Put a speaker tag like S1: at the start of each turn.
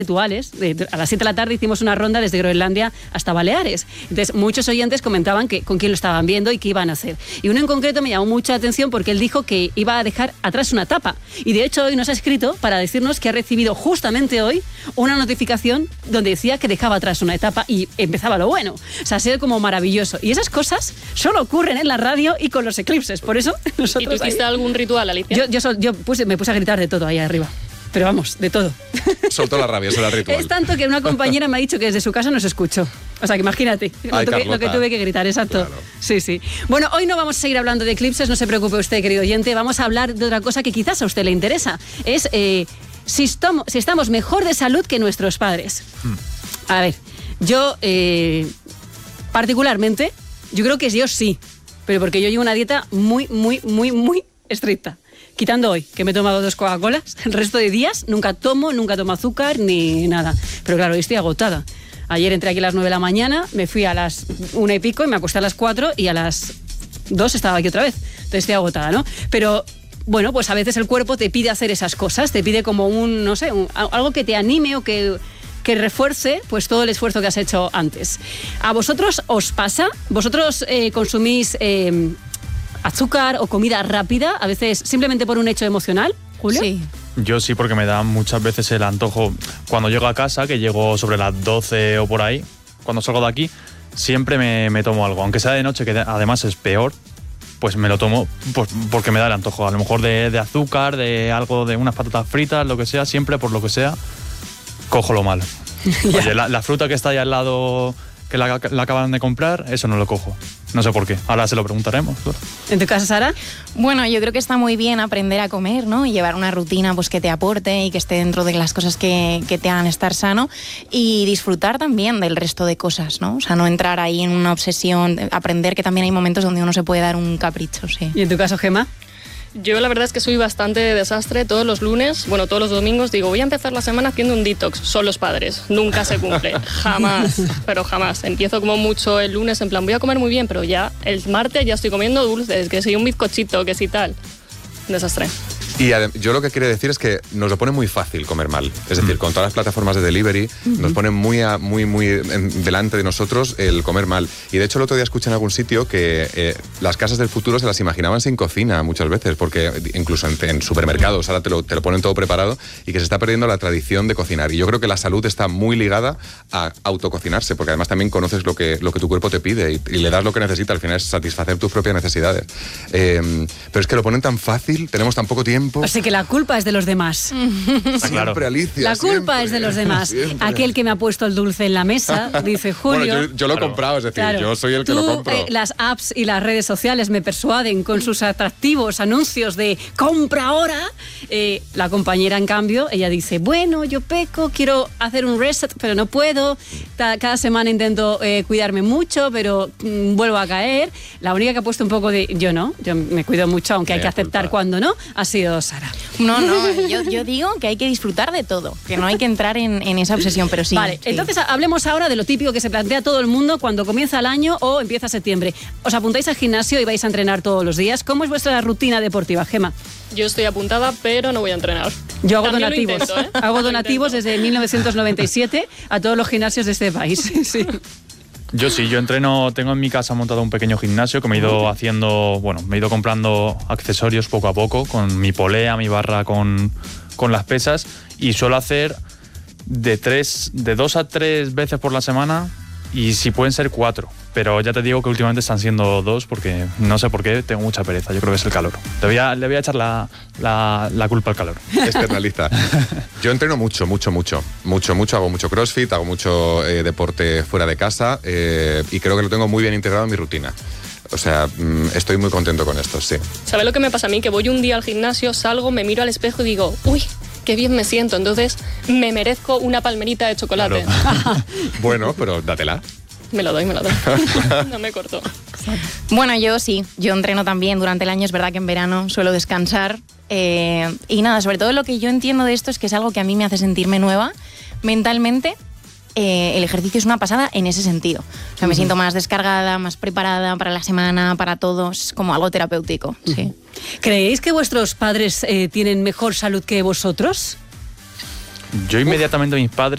S1: rituales. A las 7 de la tarde hicimos una ronda desde Groenlandia hasta Baleares. Entonces, muchos oyentes comentaban con quién lo estaban viendo y qué iban a hacer. Y uno en concreto me llamó mucha atención porque él dijo que iba a dejar atrás una tapa. Y de hecho, hoy nos ha escrito para decirnos que ha recibido justamente hoy una notificación donde decía que dejaba atrás una etapa y empezaba lo bueno. O sea, ha sido como maravilloso. Y esas cosas solo ocurren en la radio y con los eclipses. Por eso nosotros...
S2: ¿Y tú hiciste algún ritual, Alicia?
S1: Yo me puse a gritar de todo ahí arriba. Pero vamos, de todo.
S3: Soltó la rabia, eso era el ritual.
S1: Es tanto que una compañera me ha dicho que desde su casa nos escuchó. O sea, que imagínate lo que tuve que gritar, exacto. Claro. Sí. Bueno, hoy no vamos a seguir hablando de eclipses, no se preocupe usted, querido oyente. Vamos a hablar de otra cosa que quizás a usted le interesa. Es si estamos mejor de salud que nuestros padres. A ver, yo particularmente, yo creo que yo sí. Pero porque yo llevo una dieta muy estricta. Quitando hoy, que me he tomado 2 Coca-Colas, el resto de días nunca tomo azúcar ni nada. Pero claro, hoy estoy agotada. Ayer entré aquí a las 9 de la mañana, me fui a las 1 y pico y me acosté a las 4 y a las 2 estaba aquí otra vez. Entonces estoy agotada, ¿no? Pero bueno, pues a veces el cuerpo te pide hacer esas cosas, te pide como algo que te anime o que refuerce pues todo el esfuerzo que has hecho antes. ¿A vosotros os pasa? ¿Vosotros consumís azúcar o comida rápida, a veces simplemente por un hecho emocional, Julio?
S4: Sí. Yo sí, porque me da muchas veces el antojo. Cuando llego a casa, que llego sobre las 12 o por ahí, cuando salgo de aquí, siempre me tomo algo. Aunque sea de noche, que además es peor, pues me lo tomo pues, porque me da el antojo. A lo mejor de azúcar, de algo, de unas patatas fritas, lo que sea, siempre por lo que sea, cojo lo malo. Oye, la fruta que está ahí al lado, que la acaban de comprar, eso no lo cojo. No sé por qué. Ahora se lo preguntaremos. Claro.
S1: ¿En tu casa, Sara?
S2: Bueno, yo creo que está muy bien aprender a comer, ¿no? Y llevar una rutina pues, que te aporte y que esté dentro de las cosas que te hagan estar sano y disfrutar también del resto de cosas, ¿no? O sea, no entrar ahí en una obsesión, aprender que también hay momentos donde uno se puede dar un capricho, sí.
S1: ¿Y en tu caso, Gemma?
S5: Yo la verdad es que soy bastante desastre. Todos los lunes, todos los domingos digo, voy a empezar la semana haciendo un detox. Son los padres, nunca se cumple, jamás, pero jamás. Empiezo como mucho el lunes, en plan voy a comer muy bien, pero ya el martes ya estoy comiendo dulces, que si un bizcochito, que si tal. Desastre.
S3: Y yo lo que quiero decir es que nos lo pone muy fácil comer mal. Es decir, con todas las plataformas de delivery nos ponen muy delante de nosotros el comer mal. Y de hecho el otro día escuché en algún sitio que las casas del futuro se las imaginaban sin cocina muchas veces, porque incluso en supermercados ahora te lo ponen todo preparado y que se está perdiendo la tradición de cocinar. Y yo creo que la salud está muy ligada a autococinarse, porque además también conoces lo que tu cuerpo te pide y le das lo que necesita. Al final es satisfacer tus propias necesidades. Pero es que lo ponen tan fácil, tenemos tan poco tiempo.
S1: O sea que la culpa es de los demás.
S3: Siempre, Alicia.
S1: La culpa es de los demás. Siempre. Aquel que me ha puesto el dulce en la mesa, dice Julio.
S3: Bueno, yo lo he comprado, es decir, yo soy el que lo compro.
S1: Las apps y las redes sociales me persuaden con sus atractivos anuncios de compra ahora. La compañera, en cambio, ella dice, bueno, yo peco, quiero hacer un reset, pero no puedo. Cada semana intento cuidarme mucho, pero vuelvo a caer. La única que ha puesto un poco de... Yo me cuido mucho, aunque hay que aceptar cuando no, ha sido Sara.
S2: No, yo digo que hay que disfrutar de todo, que no hay que entrar en esa obsesión, pero sí.
S1: Vale, entonces hablemos ahora de lo típico que se plantea todo el mundo cuando comienza el año o empieza septiembre. ¿Os apuntáis al gimnasio y vais a entrenar todos los días? ¿Cómo es vuestra rutina deportiva, Gemma?
S5: Yo estoy apuntada, pero no voy a entrenar.
S1: Yo hago donativos. Hago donativos desde 1997 a todos los gimnasios de este país. Sí.
S4: Yo entreno, tengo en mi casa montado un pequeño gimnasio que me he ido haciendo, me he ido comprando accesorios poco a poco, con mi polea, mi barra con las pesas, y suelo hacer de 2 a 3 veces por la semana, y si pueden ser 4, pero ya te digo que últimamente están siendo 2 porque no sé por qué, tengo mucha pereza, yo creo que es el calor. Le voy a echar la culpa al calor.
S3: Externaliza. Yo entreno mucho, hago mucho crossfit, hago mucho deporte fuera de casa y creo que lo tengo muy bien integrado en mi rutina. O sea, estoy muy contento con esto, sí.
S5: ¿Sabes lo que me pasa a mí? Que voy un día al gimnasio, salgo, me miro al espejo y digo, uy, qué bien me siento. Entonces me merezco una palmerita de chocolate.
S3: Claro. Bueno, pero dátela.
S5: Me lo doy. No me corto.
S2: Bueno, yo entreno también durante el año. Es verdad que en verano suelo descansar. Y nada, sobre todo lo que yo entiendo de esto es que es algo que a mí me hace sentirme nueva mentalmente. El ejercicio es una pasada en ese sentido. O sea, me siento más descargada, más preparada para la semana, para todo. Es como algo terapéutico, sí.
S1: ¿Creéis que vuestros padres tienen mejor salud que vosotros?
S4: Yo inmediatamente a mis padres